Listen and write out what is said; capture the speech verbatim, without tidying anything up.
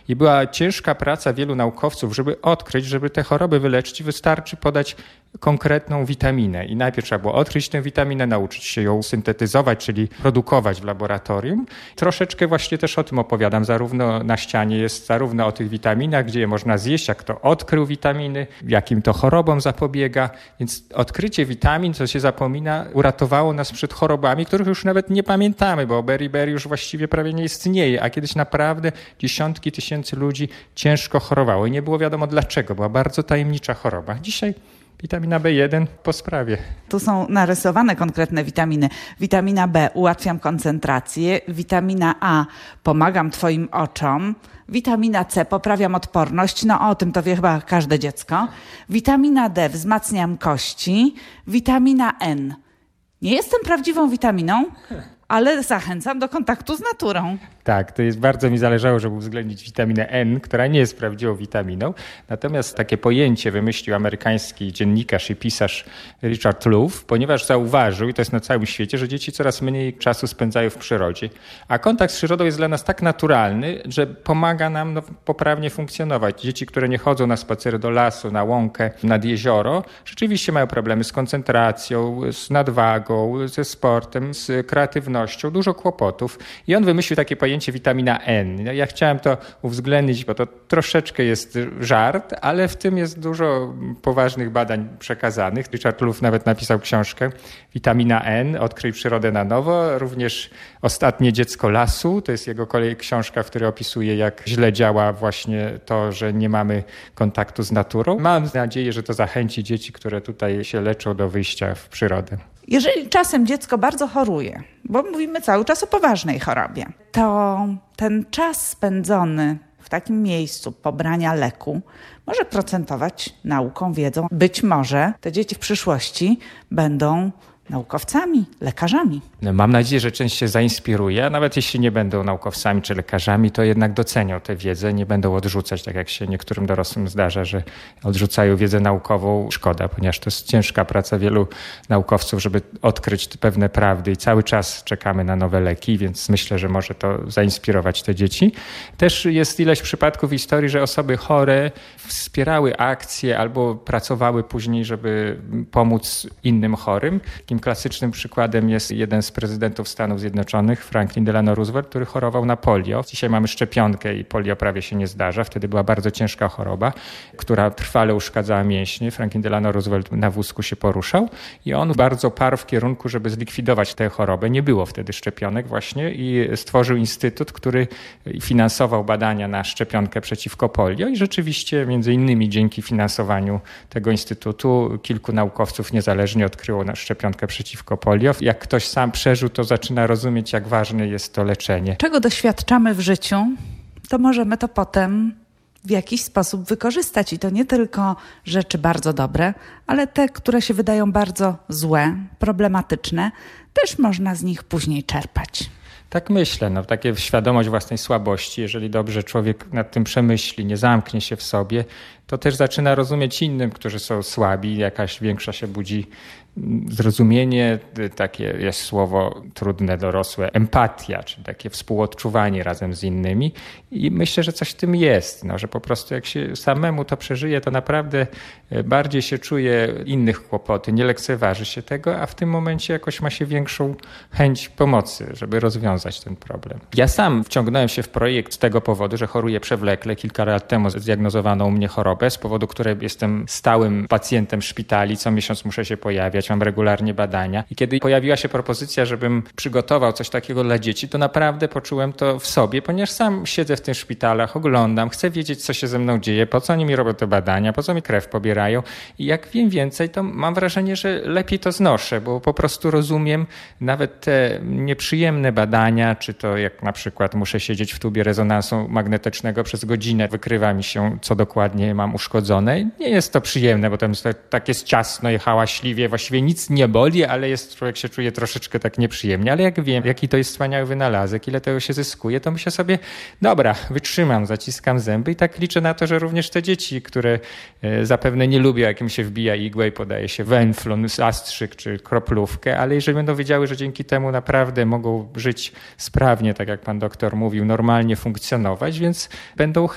I była ciężka praca wielu naukowców, żeby odkryć, żeby te choroby wyleczyć, wystarczy podać konkretną witaminę. I najpierw trzeba było odkryć tę witaminę, nauczyć się ją syntetyzować, czyli produkować w laboratorium. Troszeczkę właśnie też o tym opowiadam. Zarówno na ścianie jest zarówno o tych witaminach, gdzie je można zjeść, jak to odkrył witaminy, jakim to chorobom zapobiega. Więc odkrycie witamin, co się zapomina, uratowało nas przed chorobami, których już nawet nie pamiętamy, bo beriberi już właściwie prawie nie istnieje, a kiedyś naprawdę dziesiątki tysięcy ludzi ciężko chorowało i nie było wiadomo dlaczego. Była bardzo tajemnicza choroba. Dzisiaj witamina B jeden po sprawie. Tu są narysowane konkretne witaminy. Witamina B, ułatwiam koncentrację. Witamina A, pomagam twoim oczom. Witamina C, poprawiam odporność. No o tym to wie chyba każde dziecko. Witamina D, wzmacniam kości. Witamina N. Nie jestem prawdziwą witaminą, ale zachęcam do kontaktu z naturą. Tak, to jest bardzo mi zależało, żeby uwzględnić witaminę N, która nie jest prawdziwą witaminą. Natomiast takie pojęcie wymyślił amerykański dziennikarz i pisarz Richard Louv, ponieważ zauważył, i to jest na całym świecie, że dzieci coraz mniej czasu spędzają w przyrodzie. A kontakt z przyrodą jest dla nas tak naturalny, że pomaga nam no, poprawnie funkcjonować. Dzieci, które nie chodzą na spacery do lasu, na łąkę, nad jezioro, rzeczywiście mają problemy z koncentracją, z nadwagą, ze sportem, z kreatywnością, dużo kłopotów. I on wymyślił takie pojęcie witamina N. Ja chciałem to uwzględnić, bo to troszeczkę jest żart, ale w tym jest dużo poważnych badań przekazanych. Richard Louv nawet napisał książkę Witamina N, Odkryj przyrodę na nowo. Również Ostatnie dziecko lasu, to jest jego kolej książka, w której opisuje, jak źle działa właśnie to, że nie mamy kontaktu z naturą. Mam nadzieję, że to zachęci dzieci, które tutaj się leczą, do wyjścia w przyrodę. Jeżeli czasem dziecko bardzo choruje, bo mówimy cały czas o poważnej chorobie, to ten czas spędzony w takim miejscu pobrania leku może procentować nauką, wiedzą. Być może te dzieci w przyszłości będą naukowcami, lekarzami. Mam nadzieję, że część się zainspiruje, a nawet jeśli nie będą naukowcami czy lekarzami, to jednak docenią tę wiedzę, nie będą odrzucać, tak jak się niektórym dorosłym zdarza, że odrzucają wiedzę naukową. Szkoda, ponieważ to jest ciężka praca wielu naukowców, żeby odkryć pewne prawdy i cały czas czekamy na nowe leki, więc myślę, że może to zainspirować te dzieci. Też jest ileś przypadków w historii, że osoby chore wspierały akcje albo pracowały później, żeby pomóc innym chorym. Takim klasycznym przykładem jest jeden z prezydentów Stanów Zjednoczonych, Franklin Delano Roosevelt, który chorował na polio. Dzisiaj mamy szczepionkę i polio prawie się nie zdarza. Wtedy była bardzo ciężka choroba, która trwale uszkadzała mięśnie. Franklin Delano Roosevelt na wózku się poruszał i on bardzo parł w kierunku, żeby zlikwidować tę chorobę. Nie było wtedy szczepionek właśnie i stworzył instytut, który finansował badania na szczepionkę przeciwko polio i rzeczywiście między innymi dzięki finansowaniu tego instytutu kilku naukowców niezależnie odkryło na szczepionkę przeciwko polio. Jak ktoś sam przeżył, to zaczyna rozumieć, jak ważne jest to leczenie. Czego doświadczamy w życiu, to możemy to potem w jakiś sposób wykorzystać. I to nie tylko rzeczy bardzo dobre, ale te, które się wydają bardzo złe, problematyczne, też można z nich później czerpać. Tak myślę, no takie świadomość własnej słabości, jeżeli dobrze człowiek nad tym przemyśli, nie zamknie się w sobie, to też zaczyna rozumieć innym, którzy są słabi, jakaś większa się budzi zrozumienie, takie jest słowo trudne, dorosłe, empatia, czyli takie współodczuwanie razem z innymi i myślę, że coś w tym jest, no, że po prostu jak się samemu to przeżyje, to naprawdę bardziej się czuje innych kłopoty, nie lekceważy się tego, a w tym momencie jakoś ma się większą chęć pomocy, żeby rozwiązać ten problem. Ja sam wciągnąłem się w projekt z tego powodu, że choruję przewlekle. Kilka lat temu zdiagnozowano u mnie chorobę, z powodu której jestem stałym pacjentem szpitali, co miesiąc muszę się pojawiać, mam regularnie badania. I kiedy pojawiła się propozycja, żebym przygotował coś takiego dla dzieci, to naprawdę poczułem to w sobie, ponieważ sam siedzę w tych szpitalach, oglądam, chcę wiedzieć, co się ze mną dzieje, po co oni mi robią te badania, po co mi krew pobierają. I jak wiem więcej, to mam wrażenie, że lepiej to znoszę, bo po prostu rozumiem nawet te nieprzyjemne badania, czy to jak na przykład muszę siedzieć w tubie rezonansu magnetycznego przez godzinę, wykrywa mi się, co dokładnie mam uszkodzone. Nie jest to przyjemne, bo tam jest, tak jest ciasno i hałaśliwie, właściwie nic nie boli, ale jest, człowiek się czuje troszeczkę tak nieprzyjemnie. Ale jak wiem, jaki to jest wspaniały wynalazek, ile tego się zyskuje, to myślę sobie, dobra, wytrzymam, zaciskam zęby i tak liczę na to, że również te dzieci, które zapewne nie lubią, jak im się wbija igłę i podaje się wenflon, zastrzyk czy kroplówkę, ale jeżeli będą wiedziały, że dzięki temu naprawdę mogą żyć sprawnie, tak jak pan doktor mówił, normalnie funkcjonować, więc będą